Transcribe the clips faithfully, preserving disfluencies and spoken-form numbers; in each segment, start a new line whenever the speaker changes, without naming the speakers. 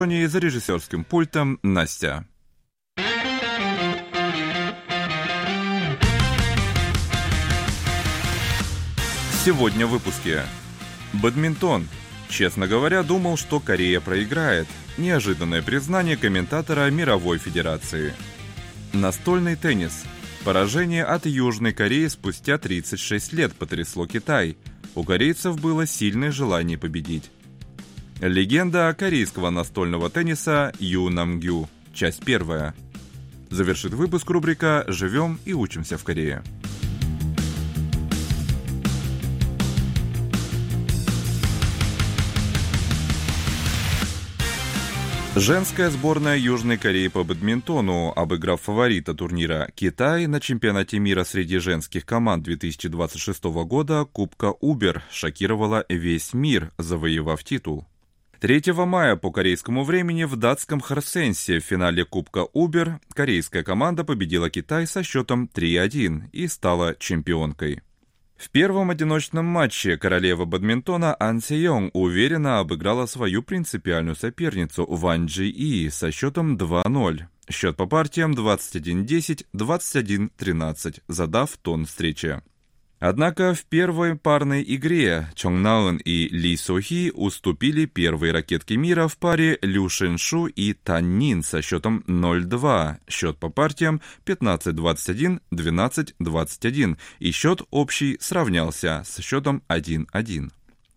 За режиссерским пультом Настя. Сегодня в выпуске. Бадминтон. Честно говоря, думал, что Корея проиграет. Неожиданное признание комментатора Мировой Федерации. Настольный теннис. Поражение от Южной Кореи спустя тридцать шесть лет потрясло Китай. У корейцев было сильное желание победить. Легенда корейского настольного тенниса Ю Намгю. Часть первая. Завершит выпуск рубрика «Живем и учимся в Корее». Женская сборная Южной Кореи по бадминтону, обыграв фаворита турнира Китай на чемпионате мира среди женских команд две тысячи двадцать шестого года Кубка Убер, шокировала весь мир, завоевав титул. третьего мая по корейскому времени в датском Хорсенсе в финале Кубка Убер корейская команда победила Китай со счетом три один и стала чемпионкой. В первом одиночном матче королева бадминтона Ан Се-йонг уверенно обыграла свою принципиальную соперницу Ван Джи-и со счетом два ноль. Счет по партиям двадцать один десять, двадцать один тринадцать, задав тон встречи. Однако в первой парной игре Чон Наун и Ли Со-хи уступили первые ракетки мира в паре Лю Шен-шу и Тан Нин со счетом ноль два. Счет по партиям пятнадцать двадцать один, двенадцать двадцать один, и счет общий сравнялся со счетом один один.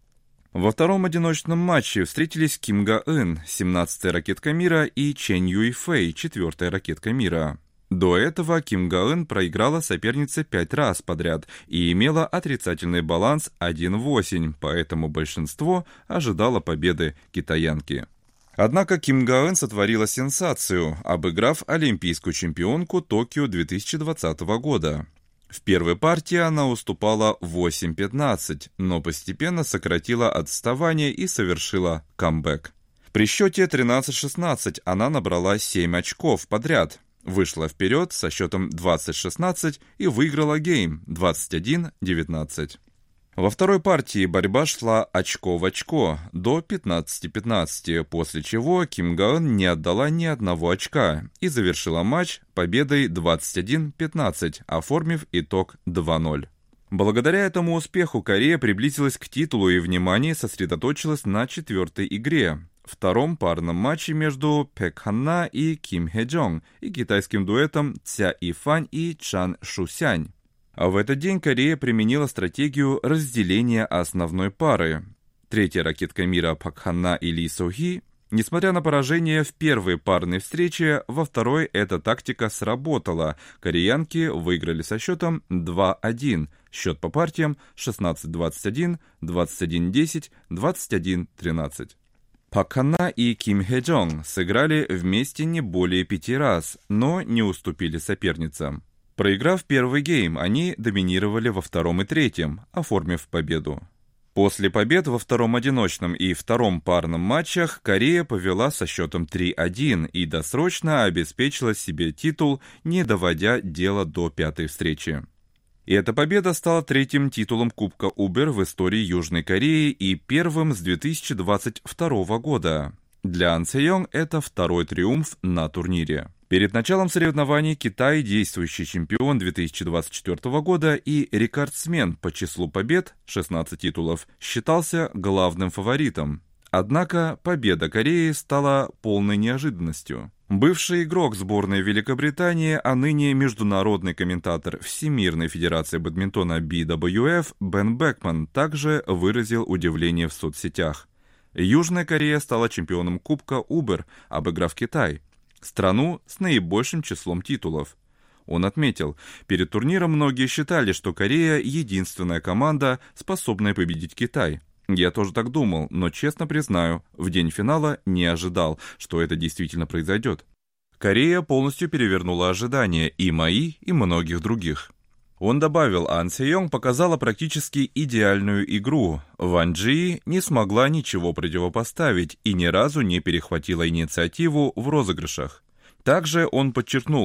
Во втором одиночном матче встретились Ким Га-ын, семнадцатая ракетка мира, и Чен Юй-фэй, четвертая ракетка мира. До этого Ким Га-ын проиграла сопернице пять раз подряд и имела отрицательный баланс один восемь, поэтому большинство ожидало победы китаянки. Однако Ким Га-ын сотворила сенсацию, обыграв олимпийскую чемпионку Токио две тысячи двадцатого года. В первой партии она уступала восемь пятнадцать, но постепенно сократила отставание и совершила камбэк. При счете тринадцать шестнадцать она набрала семь очков подряд. Вышла вперед со счетом двадцать шестнадцать и выиграла гейм двадцать один девятнадцать. Во второй партии борьба шла очко в очко до пятнадцать пятнадцать, после чего Ким Га-ын не отдала ни одного очка и завершила матч победой двадцать один пятнадцать, оформив итог два ноль. Благодаря этому успеху Корея приблизилась к титулу и внимание сосредоточилось на четвертой игре. Втором парном матче между Пек Ханна и Ким Хэ-джонг и китайским дуэтом Ця И-фань и Чан Шу-сянь. А в этот день Корея применила стратегию разделения основной пары. Третья ракетка мира Пак Ханна и Ли Со-хи. Несмотря на поражение в первой парной встрече, во второй эта тактика сработала. Кореянки выиграли со счетом два один. Счет по партиям шестнадцать двадцать один, двадцать один десять, двадцать один тринадцать. Пак Ханна и Ким Хэ-джонг сыграли вместе не более пяти раз, но не уступили соперницам. Проиграв первый гейм, они доминировали во втором и третьем, оформив победу. После побед во втором одиночном и втором парном матчах Корея повела со счетом три один и досрочно обеспечила себе титул, не доводя дело до пятой встречи. И эта победа стала третьим титулом Кубка Убер в истории Южной Кореи и первым с две тысячи двадцать второго года. Для Ан Се-йонг это второй триумф на турнире. Перед началом соревнований Китай, действующий чемпион две тысячи двадцать четвёртого года и рекордсмен по числу побед, шестнадцать титулов, считался главным фаворитом. Однако победа Кореи стала полной неожиданностью. Бывший игрок сборной Великобритании, а ныне международный комментатор Всемирной Федерации бадминтона би дабл ю эф Бен Бекман также выразил удивление в соцсетях. Южная Корея стала чемпионом Кубка Убер, обыграв Китай, страну с наибольшим числом титулов. Он отметил, перед турниром многие считали, что Корея единственная команда, способная победить Китай. Я тоже так думал, но, честно признаю, в день финала не ожидал, что это действительно произойдет. Корея полностью перевернула ожидания и мои, и многих других. Он добавил, Ан Се-йонг показала практически идеальную игру. Ван Джи не смогла ничего противопоставить и ни разу не перехватила инициативу в розыгрышах. Также он подчеркнул,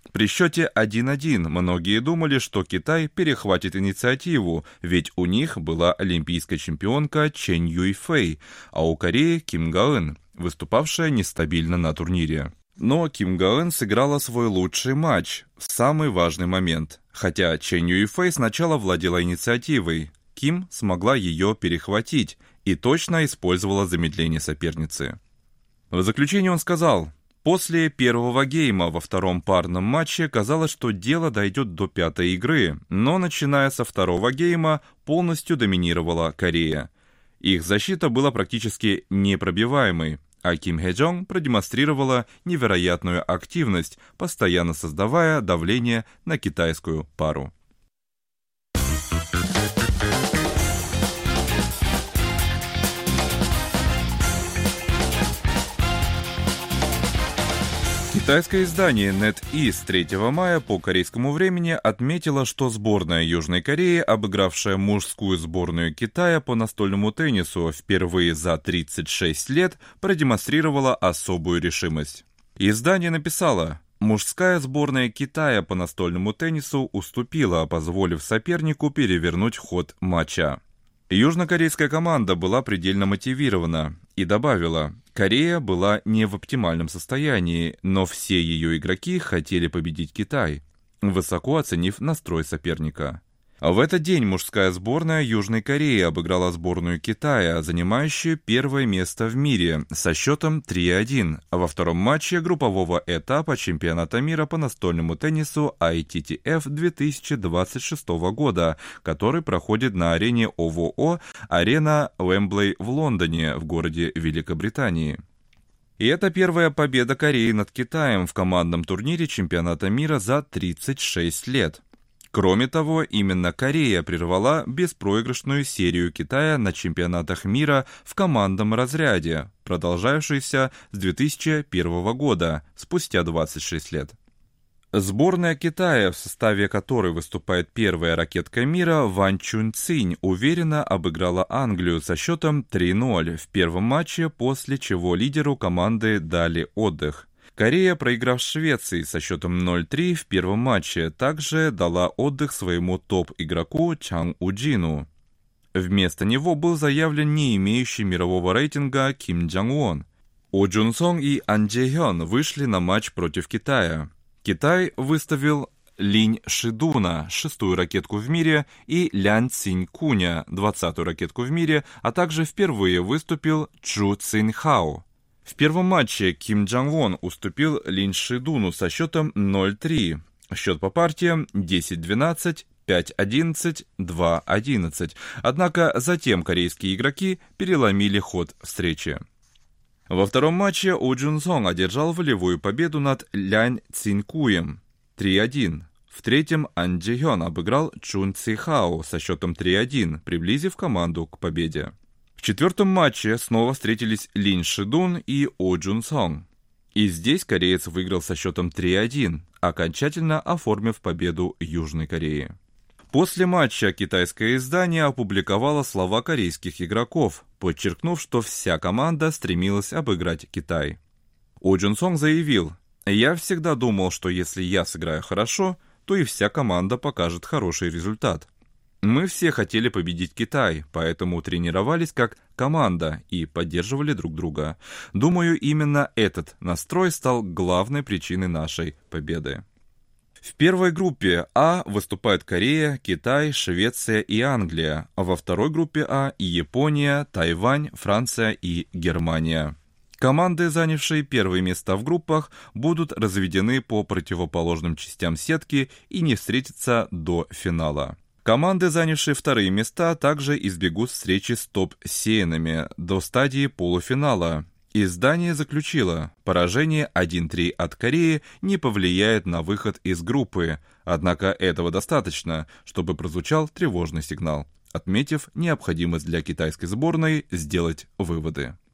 При счете один-один многие думали, что Китай перехватит инициативу, ведь у них была олимпийская чемпионка Чен Юйфэй, а у Кореи Ким Га-ын, выступавшая нестабильно на турнире. Но Ким Га-ын сыграла свой лучший матч в самый важный момент. Хотя Чен Юйфэй сначала владела инициативой, Ким смогла ее перехватить и точно использовала замедление соперницы. В заключение он сказал: «После первого гейма во втором парном матче казалось, что дело дойдет до пятой игры, но начиная со второго гейма полностью доминировала Корея. Их защита была практически непробиваемой, а Ким Хэ-джонг продемонстрировала невероятную активность, постоянно создавая давление на китайскую пару». Китайское издание NetEase третьего мая по корейскому времени отметило, что сборная Южной Кореи, обыгравшая мужскую сборную Китая по настольному теннису впервые за тридцать шесть лет, продемонстрировала особую решимость. Издание написало: «Мужская сборная Китая по настольному теннису уступила, позволив сопернику перевернуть ход матча». Южнокорейская команда была предельно мотивирована и добавила: «Корея была не в оптимальном состоянии, но все ее игроки хотели победить Китай», высоко оценив настрой соперника. В этот день мужская сборная Южной Кореи обыграла сборную Китая, занимающую первое место в мире, со счетом три-один, во втором матче группового этапа чемпионата мира по настольному теннису ай ти ти эф две тысячи двадцать шестого года, который проходит на арене о вэ о «Арена Уэмблей» в Лондоне, в городе Великобритании. И это первая победа Кореи над Китаем в командном турнире чемпионата мира за тридцать шесть лет. Кроме того, именно Корея прервала беспроигрышную серию Китая на чемпионатах мира в командном разряде, продолжавшуюся с две тысячи первого года, спустя двадцать шесть лет. Сборная Китая, в составе которой выступает первая ракетка мира Ван Чунцинь, уверенно обыграла Англию со счетом три-ноль в первом матче, после чего лидеру команды дали отдых. Корея, проиграв Швеции со счетом ноль-три в первом матче, также дала отдых своему топ-игроку Чан У-джину. Вместо него был заявлен не имеющий мирового рейтинга Ким Чжан-вон. О Джун-сон и Ан Чжэ-хён вышли на матч против Китая. Китай выставил Линь Шидуна, шестую ракетку в мире, и Лян Цинь-куня, двадцатую ракетку в мире, а также впервые выступил Чжу Цинь-хао. В первом матче Ким Чжан-вон уступил Линь Шидуну со счетом ноль-три. Счет по партиям десять-двенадцать, пять-одиннадцать, два-одиннадцать. Однако затем корейские игроки переломили ход встречи. Во втором матче О Джун-сон одержал волевую победу над Лян Цинь-куем три-один. В третьем Ан Чжэ-хён обыграл Чун Ци-хао со счетом три-один, приблизив команду к победе. В четвертом матче снова встретились Линь Шидун и О Джун-сон. И здесь кореец выиграл со счетом три-один, окончательно оформив победу Южной Кореи. После матча китайское издание опубликовало слова корейских игроков, подчеркнув, что вся команда стремилась обыграть Китай. О Джун-сон заявил: «Я всегда думал, что если я сыграю хорошо, то и вся команда покажет хороший результат. Мы все хотели победить Китай, поэтому тренировались как команда и поддерживали друг друга. Думаю, именно этот настрой стал главной причиной нашей победы». В первой группе А выступают Корея, Китай, Швеция и Англия, а во второй группе А Япония, Тайвань, Франция и Германия. Команды, занявшие первые места в группах, будут разведены по противоположным частям сетки и не встретятся до финала. Команды, занявшие вторые места, также избегут встречи с топ-сеянами до стадии полуфинала. Издание заключило: поражение один-три от Кореи не повлияет на выход из группы, однако этого достаточно, чтобы прозвучал тревожный сигнал, отметив необходимость для китайской сборной сделать выводы.